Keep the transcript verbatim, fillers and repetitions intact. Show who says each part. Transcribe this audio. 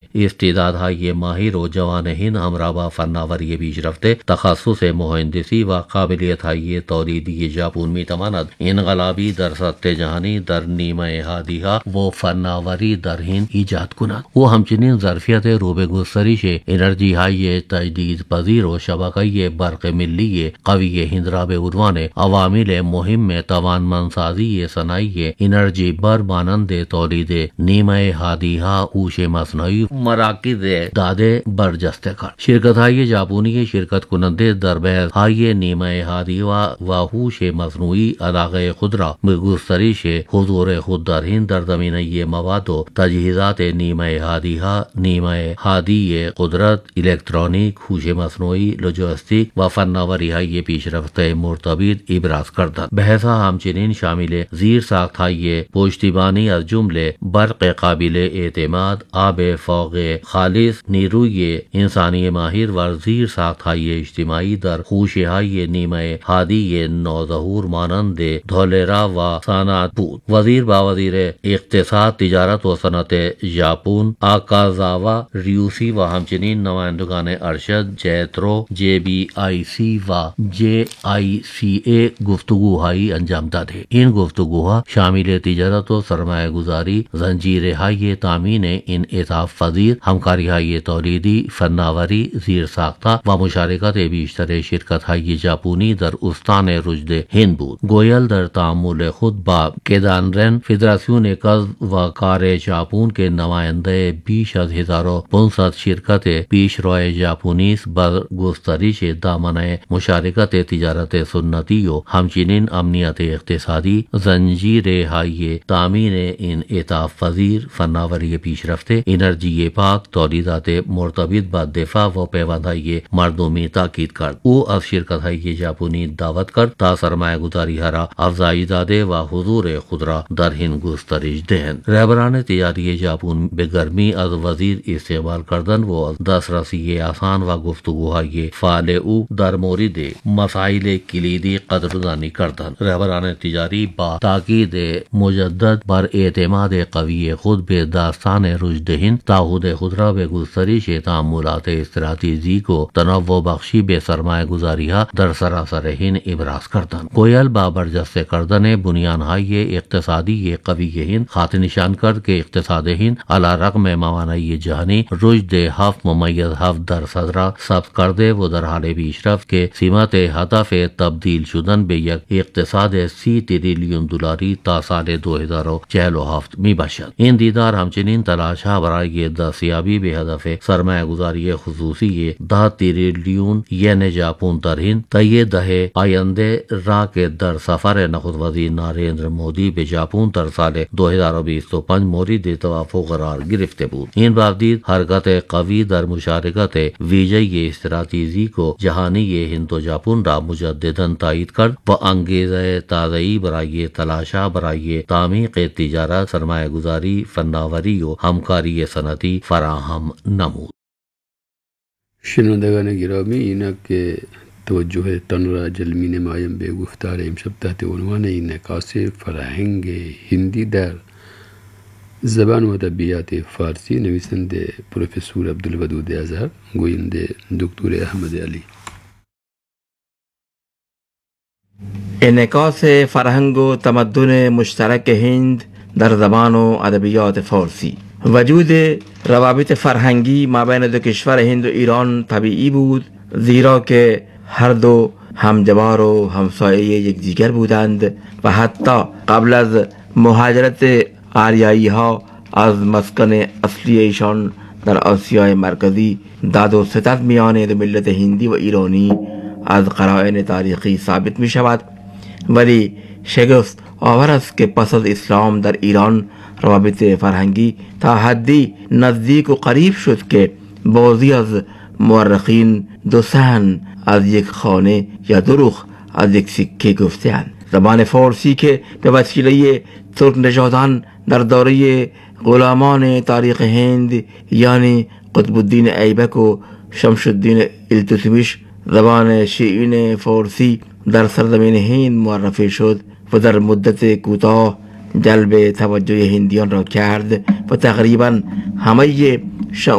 Speaker 1: استعداد های ماهر و جوان هند همراه با فناوری پیشرفته، تخصص مهندسی و قابلیت های تولیدی ژاپن میتواند انقلابی در سطح جهانی در نیمه حادیه و فناوری در هند ایجاد کند. او همچنین ظرفیت رو به گسترش انرژی های تجدیدپذیر و شبکه برق ملی قوی هند را به عنوان عوامل مهم توانمندسازی صنایع انرژی بر مانند تولید نیمه حادیه، هوش مصنوعی، مراکز داده برجسته کرد. شرکت های ژاپنی شرکت کننده در بحث های نیمه حادیه و هوش مصنوعی علاقه خود را به گسترش حضور خود در هند در زمینه مواد و تجهیزات نیمه حادیه، نیمه حادی قدرت، الکترونیک، هوش مصنوعی، لوجستیک و فناوری های پیشرفته مرتبط ابراز کردند. بحث همچنین شامل زیر ساخت های پشتیبانی از جمله برق قابل اعتماد، آب فوق خالص، نیروی انسانی ماهر و زیر ساخت های اجتماعی در حوزه های نیمه حادی نوظهور مانند دولرا و صنعت بود. وزیر با وزیر اقتصاد، تجارت و صنعت ژاپن آکازاوا ریوسی و همچنین نمایندگان ارشد جیترو، جے بی آئی سی و جے آئی سی اے گفتگوهایی انجام داده. این گفتگوها شامل تجارت و سرمایه گذاری، زنجیرهای تامین انعطاف پذیر، همکاریهای تولیدی، فناوری، زیر ساختها و مشارکت بیشتر شرکت‌های ژاپنی در استان رشد هند بود. گویل در تعامل خود با کیدانرن فدراسیون کسب و کار ژاپن که نماینده بیش از هزار و پانصد شرکت پیشرو ژاپنی است بر گسترش دامنه مشارکت تجارت سنتی و همچنین امنیت اقتصادی، زنجیرهای تامین انعطاف پذیر، فناوری پیشرفته، انرژی پاک، تولیدات مرتبط با دفاع و پیوندهای مردمی تاکید کرد. او از شرکت‌های ژاپنی دعوت کرد تا سرمایه‌گذاری را افزایش داده و حضور خود را در هند گسترش دهند. رهبران تجاری ژاپن به گرمی از وزیر استقبال کردند و از دسترسی آسان و گفتگوهای فعال او در مورد مسائل کلیدی قدردانی کردند. رهبران تجاری با تاکید مجدد بر اعتماد قوی خود به داستان رشد هند، تعهد خود را به گسترش تعاملات استراتژیک و تنوع بخشی به سرمایه گذاری ها در سراسر هند ابراز کردند. گویل با برجسته کردن بنیانهای اقتصادی قوی هند خاطر نشان کرد که اقتصاد هند علی رغم موانع جهانی رشد هفت ممیز هفت درصد را ثبت کرده و در حال پیشرفت که سمت هدف تبدیل شدن به یک اقتصاد سی تریلیون دلاری تا سال دو هزار و چهل و هفت می باشد. این دیدار همچنین تلاش ها برای دستیابی به هدف سرمایه گذاری خصوصی ده تریلیون ین ژاپن در هند طی دهه آینده را که در سفر نخست وزیر نریندر مودی به ژاپن در سال دو هزار و بیست و پنج مورد توافق قرار گرفته بود. این باوجود حرکت قوی در مشارکت ویژه استراتژیک و جهانی هند و ژاپن را مجددا تایید کرد و انگیزه تازه‌ای برای تلاش برای تعمیق تجارت، سرمایه گذاری، فناوری و همکاری صنعتی فراهم نمود.
Speaker 2: شنوندگان گرامی، اینا که توجه تن را جلمی نمایم به گفتار امشب تحت عنوان انعکاس فرهنگ هندی در زبان و ادبیات فارسی، نویسنده پروفسور عبدالودود اظهر، گوینده دکتر احمد علی.
Speaker 3: انعکاس فرهنگ و تمدن مشترک هند در زبان و ادبیات فارسی. وجود روابط فرهنگی مابین دو کشور هند و ایران طبیعی بود، زیرا که هر دو همجوار و همسایه یکدیگر بودند و حتی قبل از مهاجرت آریایی ها از مسکن اصلی ایشان در آسیای مرکزی داد و ستد میان دو ملت هندی و ایرانی از قرائن تاریخی ثابت می شود، ولی شگفت آور است که پس از اسلام در ایران روابط فرهنگی تا حدی نزدیک و قریب شد که بعضی از مورخین دو صحن از یک خانه یا دو رخ از یک سکه گفته‌اند. زبان فارسی که به وسیله ترک نژادان در دوره غلامان تاریخ هند یعنی قطب الدین ایبک و شمس الدین التتمش، زبان شیعین فارسی در سرزمین هند معرفی شد و در مدت کوتاه جلب توجه هندیان را کرد و تقریبا همه